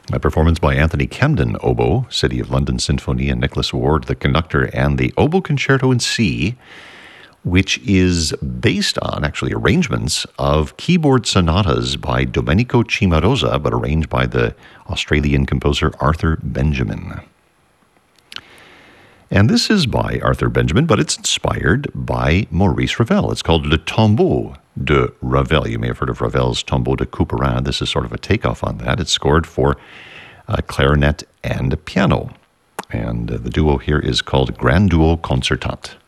A performance by Anthony Camden, oboe, City of London Symphony, and Nicholas Ward, the conductor, and the Oboe Concerto in C, which is based on, actually, arrangements of keyboard sonatas by Domenico Cimarosa, but arranged by the Australian composer Arthur Benjamin. And this is by Arthur Benjamin, but it's inspired by Maurice Ravel. It's called Le Tombeau de Ravel. You may have heard of Ravel's Tombeau de Couperin. This is sort of a takeoff on that. It's scored for clarinet and piano. And the duo here is called Grand Duo Concertant.